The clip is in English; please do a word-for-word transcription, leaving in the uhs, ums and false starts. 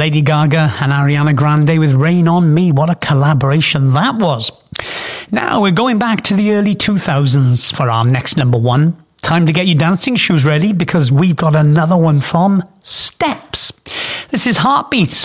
Lady Gaga and Ariana Grande with Rain on Me. What a collaboration that was. Now we're going back to the early two thousands for our next number one. Time to get your dancing shoes ready because we've got another one from Steps. This is Heartbeats.